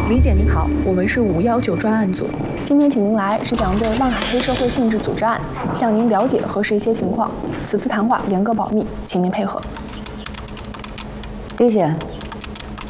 李姐您好，我们是519专案组， 今天请您来是想对万海黑社会性质组织案向您了解核实一些情况。此次谈话严格保密，请您配合。 李姐，